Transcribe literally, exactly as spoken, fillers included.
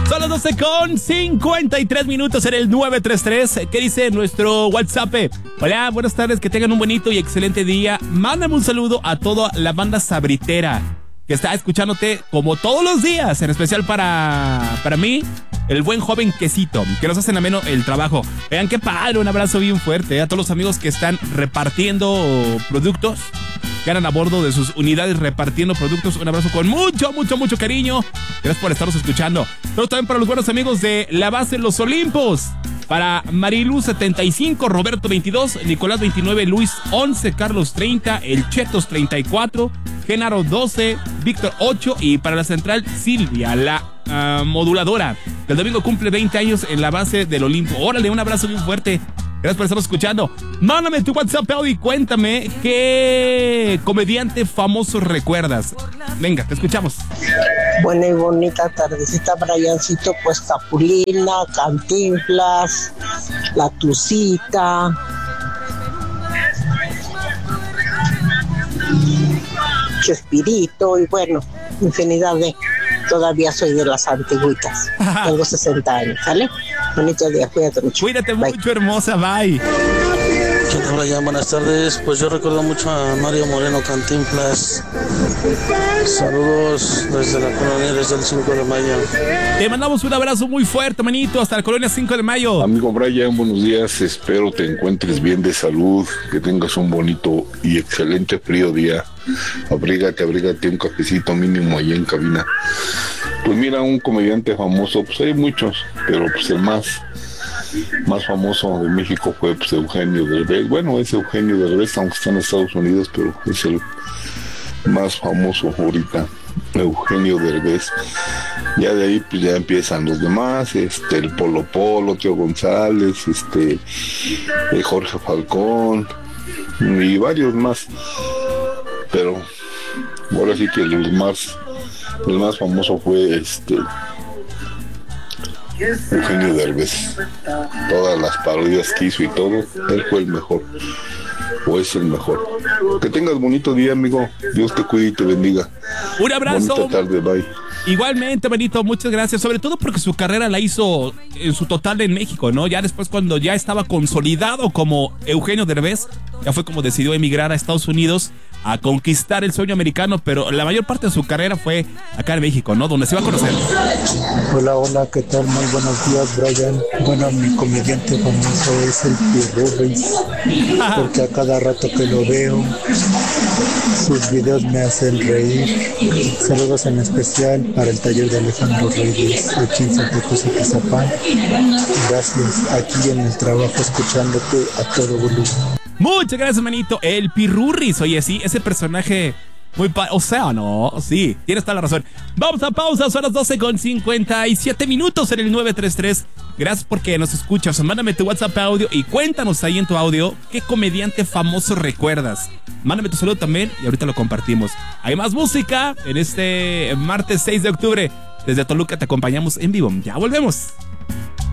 Son las doce con cincuenta y tres minutos en el nueve tres tres. ¿Qué dice nuestro WhatsApp? Hola, buenas tardes, que tengan un bonito y excelente día. Mándame un saludo a toda la banda sabritera que está escuchándote como todos los días, en especial para, para mí, el buen joven Quesito, que nos hacen ameno el trabajo. Vean qué padre, un abrazo bien fuerte ¿eh? a todos los amigos que están repartiendo productos, que andan a bordo de sus unidades repartiendo productos. Un abrazo con mucho, mucho, mucho cariño. Gracias por estarnos escuchando. Pero también para los buenos amigos de la base Los Olimpos. Para Marilu setenta y cinco, Roberto veintidós, Nicolás veintinueve, Luis once, Carlos treinta, El Chetos treinta y cuatro, Genaro doce, Víctor ocho y para la central Silvia, la uh, moduladora. El domingo cumple veinte años en la base del Olimpo. Órale, un abrazo bien fuerte. Gracias por estarnos escuchando. Mándame tu WhatsApp y cuéntame qué comediante famoso recuerdas. Venga, te escuchamos. Buena y bonita tardecita, Briancito. Pues Capulina, Cantinflas, La Tucita, Chespirito y bueno, infinidad de... Todavía soy de las antigüitas. Tengo sesenta años, ¿sale? Bonito día, cuídate mucho. Cuídate bye. Mucho, hermosa, bye. ¿Qué tal, Brian? Buenas tardes. Pues yo recuerdo mucho a Mario Moreno Cantinflas. Saludos desde la colonia, desde el cinco de mayo. Te mandamos un abrazo muy fuerte, manito, hasta la colonia cinco de mayo. Amigo Brian, buenos días. Espero te encuentres bien de salud, que tengas un bonito y excelente frío día. Abrígate, abrígate un cafecito mínimo allá en cabina. Pues mira, un comediante famoso, pues hay muchos, pero pues el más más famoso de México fue pues Eugenio Derbez. Bueno, es Eugenio Derbez, aunque está en Estados Unidos, pero es el más famoso ahorita, Eugenio Derbez. Ya de ahí pues ya empiezan los demás, este el Polo Polo, Tío González, este eh, Jorge Falcón y varios más. Pero ahora sí que el más el más famoso fue este Eugenio Derbez. Todas las parodias que hizo y todo, él fue el mejor, o es el mejor. Que tengas bonito día, amigo. Dios te cuide y te bendiga. Un abrazo. Bonita tarde, bye. Igualmente, Benito, muchas gracias. Sobre todo porque su carrera la hizo en su total en México, ¿no? Ya después, cuando ya estaba consolidado como Eugenio Derbez, ya fue como decidió emigrar a Estados Unidos a conquistar el sueño americano, pero la mayor parte de su carrera fue acá en México, ¿no? Donde se iba a conocer. Hola, hola, ¿qué tal? Muy buenos días, Brian. Bueno, mi comediante famoso es el Pirurris, porque a cada rato que lo veo, sus videos me hacen reír. Saludos en especial para el taller de Alejandro Reyes, aquí en Santa Cruz de Quizapán. Gracias, aquí en el trabajo, escuchándote a todo volumen. Muchas gracias, manito. El Pirurris, oye, sí, ese personaje muy pa... O sea, no, sí, tienes toda la razón. Vamos a pausa, son las doce con cincuenta y siete minutos en el nueve tres tres. Gracias porque nos escuchas. Mándame tu WhatsApp audio y cuéntanos ahí en tu audio qué comediante famoso recuerdas. Mándame tu saludo también y ahorita lo compartimos. Hay más música en este martes seis de octubre. Desde Toluca te acompañamos en vivo. Ya volvemos.